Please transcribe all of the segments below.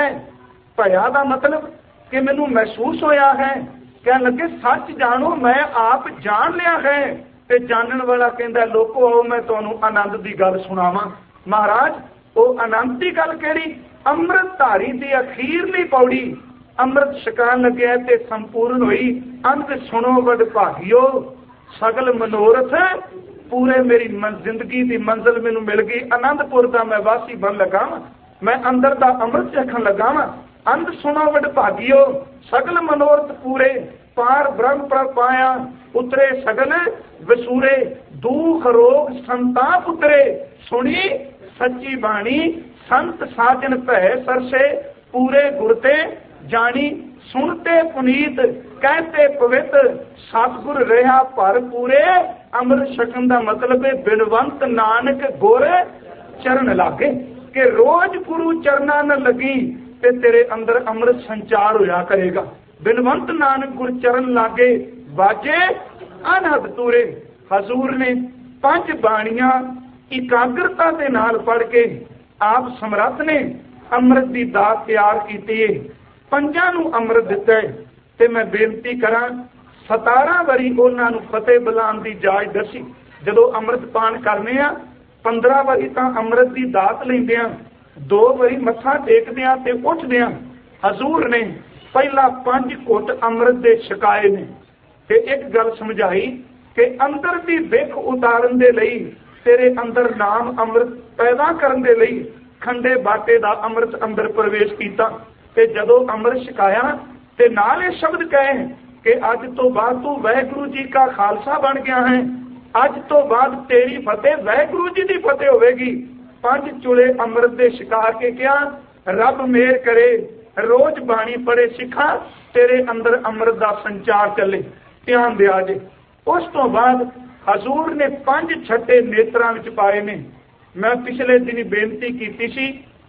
भया दा मतलब कि मैनू महसूस होया है। कह लगे सच जानो मैं आप जान लिया है। ते जानन वाला कहंदा लोको आओ मैं तुहानू आनंद दी गल सुणावां। महाराज वो आनंद दी गल केड़ी? अमृतधारी दी अखीरली पौड़ी अमृत छकान लग्या ते संपूर्ण हुई। अंत सुनो वड भागियो सगल मनोरथ पूरे। मेरी जिंदगी की मंजिल मैनू मिल गई। आनंदपुर का मैं वासी बन लगा वां। मैं अंदर दा अमृत चखन लगा वां। अंत सुनो वड भागियो सगल मनोरथ पूरे। पार ब्रह्म पर पाया उतरे सगल वसूरे। दुख रोग संताप उतरे सुनी सच्ची बाणी। संत साजन भै सरसे पूरे गुरते जानी। सुनते पुनीत कहते पवित्र सतगुर रहा भर पूरे। अमृत छकन का मतलब है बिनवंत नानक गुर चरण लागे कि रोज गुरु चरना न लगी ते तेरे अंदर अमृत संचार होया करेगा। बिनवंत नानक गुर चरण लागे बाजे अनहद तूरे। हजूर ने 5 बाणियां इकाग्रता के नाल पढ़ के आप समर्थ ने अमृत की दात तैयार की है। 5 नूं अमृत दिता है। ते मैं बेनती करा 17 वारी उन्होंने फतेह बुलाने की जाच दसी। जदों अमृत पान करने 15 वारी तो अमृत की दात लेंदे 2 वारी मत्था टेकदे ते उठदे हजूर ने पहला 5 घुट अमृत दे छकाए ने। ते एक गल समझाई कि अंदर की विख उतारन दे लई तेरे अंदर नाम अमृत पैदा करन दे लई खंडे बाटे दा अमृत अंदर प्रवेश कीता। ते जदों अमृत छकाया ते नाल ये शब्द कहे कि अज तो बाद तू वाहिगुरू जी का खालसा बन गया है। अज तो बाद तेरी फतेह वाहिगुरू जी की फतेह होगी। 5 चुले अमृत दे छका के क्या रब मेहर करे रोज बाणी पढ़े सिखा तेरे अंदर अमृत का संचार चले। ध्यान दिया जे। उस तो बाद हजूर ने 5 छट्टे नेत्रां विच पाए ने। मैं पिछले दिन बेनती की सी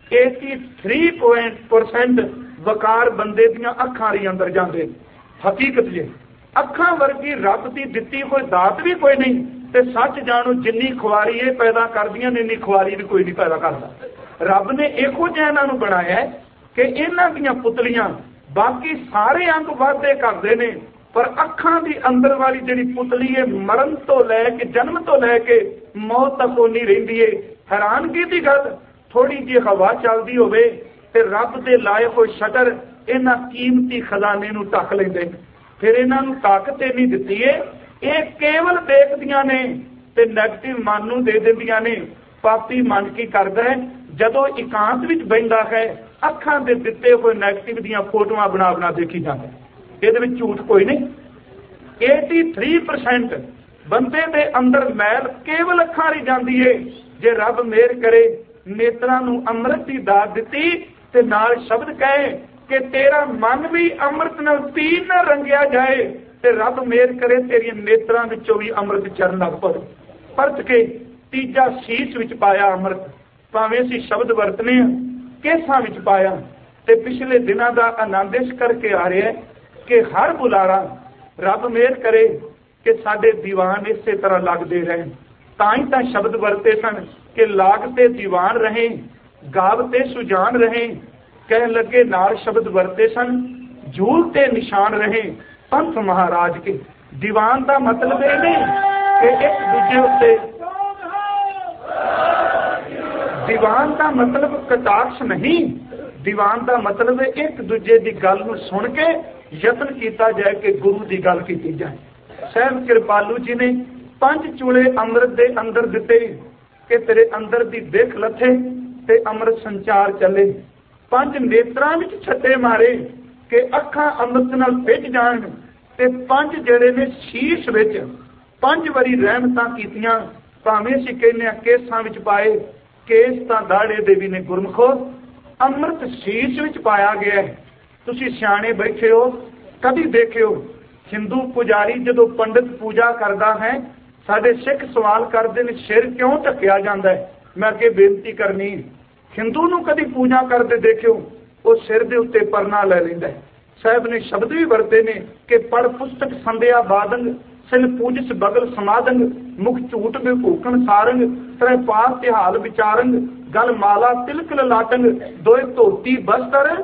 83% वकार बंदे दियां अखां दे अंदर जांदे। हकीकत जे अखां वर्गी रब की दिती कोई दात भी कोई नहीं। ते सच जानो जिन्नी खुआरी ये पैदा करदियां ने इन्नी खुआरी भी कोई नहीं पैदा करता। रब ने इहो जिहा इन्हां नूं बनाया है कि इन्हां दीयां पुतलियां बाकी सारे अंग वाधे करदे ने पर अखां दी अंदर वाली जिहड़ी पुतली है मरण तो लैके जन्म तो लैके मौत तक ओनी रहिंदी है। हैरानगी की गल थोड़ी जी हवा चलदी होवे ते रब दे लाए होए शटर इन्हां कीमती खजाने नूं ढक लैंदे। फिर इन्हां नूं ताकत नहीं दित्ती है। ये केवल देखदियां ने ते नैगेटिव मन नूं दे दिंदियां ने। पापी मन की करदा है जदों एकांत विच बहिंदा है अखां दे दित्ते होए नैगेटिव दीयां फोटोआं बना बना देखी जांदा। ਇਹਦੇ ਵਿੱਚ ਝੂਠ ਕੋਈ ਨਹੀਂ। 83% ਬੰਦੇ ਦੇ ਅੰਦਰ ਮੈਲ ਕੇਵਲ ਅੱਖਾਂ ਹੀ ਜਾਂਦੀ ਏ। ਜੇ ਰੱਬ ਮਿਹਰ ਕਰੇ ਨੇਤਰਾਂ ਨੂੰ ਅੰਮ੍ਰਿਤ ਦੀ ਦਾਤ ਦਿੱਤੀ ਤੇ ਨਾਲ ਸ਼ਬਦ ਕਹੇ ਕਿ ਤੇਰਾ ਮਨ ਵੀ ਅੰਮ੍ਰਿਤ ਨਾਲ ਪੀਣ ਨਾ ਰੰਗਿਆ ਜਾਏ ਤੇ ਰੱਬ ਮਿਹਰ ਕਰੇ ਤੇਰੀਆਂ ਨੇਤਰਾਂ ਵਿੱਚੋਂ ਵੀ ਅੰਮ੍ਰਿਤ ਚਰਨ ਲੱਗ ਪਵੇ। ਪਰਤ ਕੇ ਤੀਜਾ ਸੀਸ ਵਿੱਚ ਪਾਇਆ ਅੰਮ੍ਰਿਤ। ਭਾਵੇਂ ਅਸੀਂ ਸ਼ਬਦ ਵਰਤਨੇ ਆ ਕੇਸਾਂ ਵਿੱਚ ਪਾਇਆ। ਤੇ ਪਿਛਲੇ ਦਿਨਾਂ ਦਾ ਆਨੰਦ ਇਸ ਕਰਕੇ ਆ ਰਿਹਾ ਹੈ कि हर बुलारा रब मेहर करे कि साडे दीवान इस तरह लगते रहें। ताई तां शब्द वरते सन कि लागते दीवान रहें गावते सुजान रहें। कह लगे नाल शब्द वरते सन झूलते निशान रहें पंथ महाराज के। दीवान का मतलब ये नहीं कि एक दूजे उत्ते दीवान का मतलब कटाक्ष नहीं। दीवान का मतलब है एक दूजे की गल नूं सुन के यत्न किया जाए कि गुरु की गल की जाए। सहब कृपालू जी ने 5 चूले अमृत के अंदर दिते कि तेरे अंदर की दिख लथे ते अमृत संचार चले। 5 नेत्रां विच छट्टे मारे कि अखां अमृत नाल भिज जाण ते 5 जिहड़े ने शीश विच 5 वारी रहमतां कीतियां। भावें असीं कहने केसां विच पाए केस तां दाड़े दे भी ने गुरमुखो अमृत शीश विच पाया गया है। तुसी सियाणे बैठे हो कभी देखियो हिंदू पुजारी जदों पंडित पूजा करता है साडे सिख सवाल करते हैं सिर क्यों ढकिया जाता है। मैं अगे बेनती करनी हिंदू नूं कभी पूजा करते देखियो वो सिर दे उत्ते परना ले लैंदा है। साहब ने शब्द भी वरते ने कि पढ़ पुस्तक संध्या बादंग सिल पूजस बगल समादंग मुख झूठ बेभूखण सारंग त्रै पार तिहाल विचारंग गल माला तिलक ललाटंग दोए धोती बस्तर